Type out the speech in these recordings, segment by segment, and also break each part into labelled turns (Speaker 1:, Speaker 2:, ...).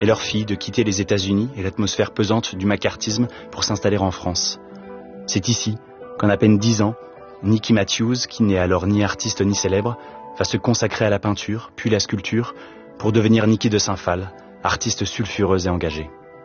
Speaker 1: et leur fille de quitter les États-Unis et l'atmosphère pesante du macartisme pour s'installer en France. C'est ici qu'en à peine 10 ans, Nicky Matthews, qui n'est alors ni artiste ni célèbre, va se consacrer à la peinture, puis la sculpture, pour devenir Nicky de Saint-Phal, artiste sulfureuse et engagée.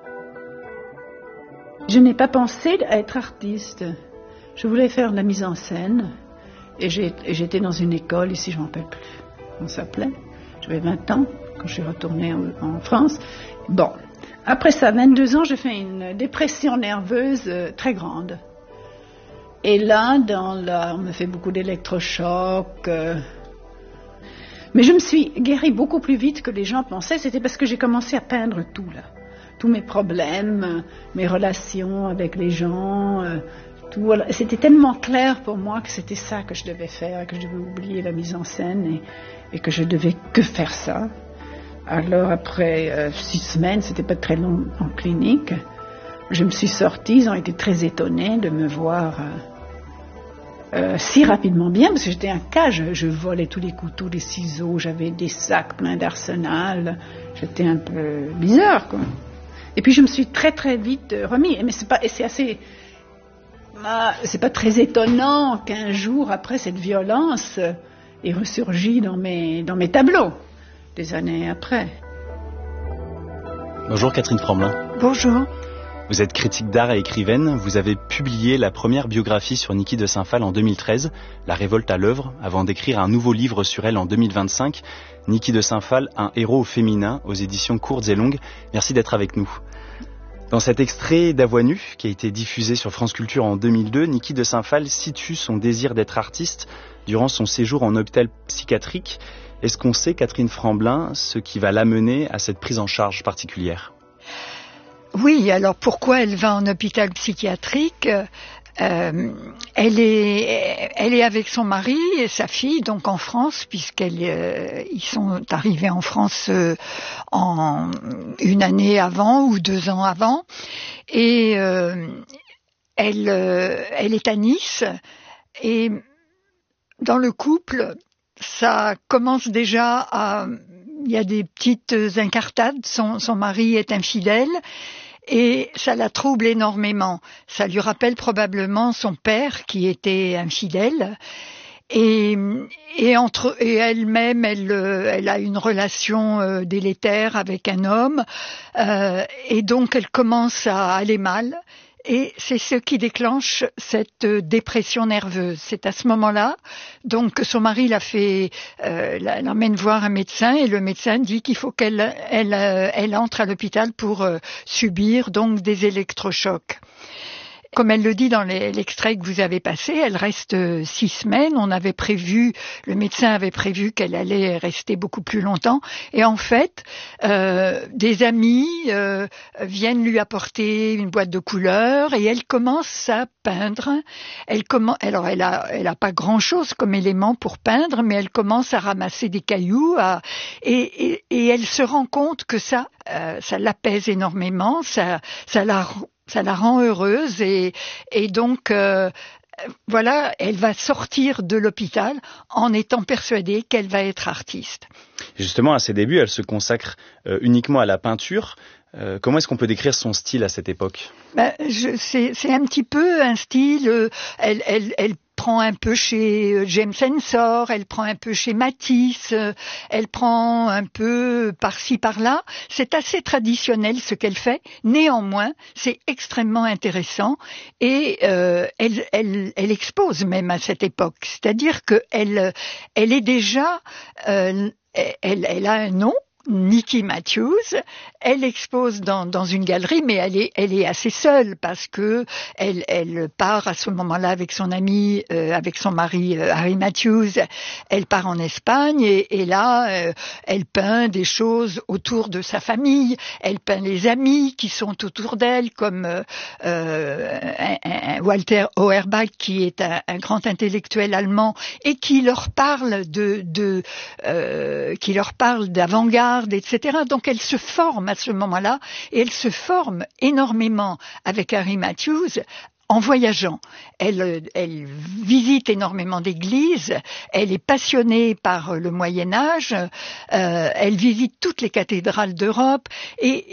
Speaker 2: Je n'ai pas pensé à être artiste. Je voulais faire de la mise en scène. Et j'étais dans une école, ici je ne me rappelle plus comment ça s'appelait. J'avais 20 ans quand je suis retournée en France. Bon, après ça, 22 ans, j'ai fait une dépression nerveuse très grande. Et là, on me fait beaucoup d'électrochocs. Mais je me suis guérie beaucoup plus vite que les gens pensaient. C'était parce que j'ai commencé à peindre tout, là. Tous mes problèmes, mes relations avec les gens, tout. Voilà. C'était tellement clair pour moi que c'était ça que je devais faire, que je devais oublier la mise en scène et que je devais que faire ça. Alors après 6 semaines, c'était pas très long en clinique, je me suis sortie. Ils ont été très étonnés de me voir si rapidement bien, parce que j'étais un cas, je volais tous les couteaux, les ciseaux, j'avais des sacs pleins d'arsenal, j'étais un peu bizarre, quoi. Et puis je me suis très très vite remis, mais c'est pas très étonnant qu'un jour après cette violence ait ressurgi dans mes tableaux, des années après.
Speaker 1: Bonjour Catherine Fromelin.
Speaker 3: Bonjour.
Speaker 1: Vous êtes critique d'art et écrivaine. Vous avez publié la première biographie sur Nicky de Saint-Phal en 2013, La révolte à l'œuvre, avant d'écrire un nouveau livre sur elle en 2025, Nicky de Saint-Phal, un héros féminin, aux éditions Courtes et Longues. Merci d'être avec nous. Dans cet extrait d'À voix nue, qui a été diffusé sur France Culture en 2002, Nicky de Saint-Phal situe son désir d'être artiste durant son séjour en hôpital psychiatrique. Est-ce qu'on sait, Catherine Fromelin, ce qui va l'amener à cette prise en charge particulière ?
Speaker 3: Oui, alors pourquoi elle va en hôpital psychiatrique ? Elle est avec son mari et sa fille, donc en France, ils sont arrivés en France en une année avant ou 2 ans avant. Et elle est à Nice. Et dans le couple, ça commence déjà il y a des petites incartades. Son mari est infidèle. Et ça la trouble énormément. Ça lui rappelle probablement son père qui était infidèle. Et elle-même, elle a une relation délétère avec un homme. Et donc elle commence à aller mal. Et c'est ce qui déclenche cette dépression nerveuse. C'est à ce moment-là, donc, que son mari l'emmène voir un médecin, et le médecin dit qu'il faut qu'elle entre à l'hôpital pour subir donc des électrochocs. Comme elle le dit dans l'extrait que vous avez passé, elle reste 6 semaines. Le médecin avait prévu qu'elle allait rester beaucoup plus longtemps. Et en fait, des amis viennent lui apporter une boîte de couleurs et elle commence à peindre. Alors elle a pas grand-chose comme élément pour peindre, mais elle commence à ramasser des cailloux et elle se rend compte que ça l'apaise énormément, ça la rend heureuse et donc voilà, elle va sortir de l'hôpital en étant persuadée qu'elle va être artiste.
Speaker 1: Justement, à ses débuts, elle se consacre uniquement à la peinture. Comment est-ce qu'on peut décrire son style à cette époque ?
Speaker 3: C'est un petit peu un style. Elle prend un peu chez James Ensor, elle prend un peu chez Matisse, elle prend un peu par-ci par-là. C'est assez traditionnel ce qu'elle fait. Néanmoins, c'est extrêmement intéressant et elle expose même à cette époque. C'est-à-dire que elle est déjà, elle a un nom. Nicky Matthews, elle expose dans une galerie, mais elle est assez seule parce que elle part à ce moment-là avec son ami, avec son mari Harry Matthews. Elle part en Espagne et là, elle peint des choses autour de sa famille. Elle peint les amis qui sont autour d'elle, comme Walter Auerbach, qui est un grand intellectuel allemand et qui leur parle d'avant-garde, etc. Donc elle se forme à ce moment-là et elle se forme énormément avec Harry Matthews en voyageant. Elle visite énormément d'églises, elle est passionnée par le Moyen-Âge, elle visite toutes les cathédrales d'Europe et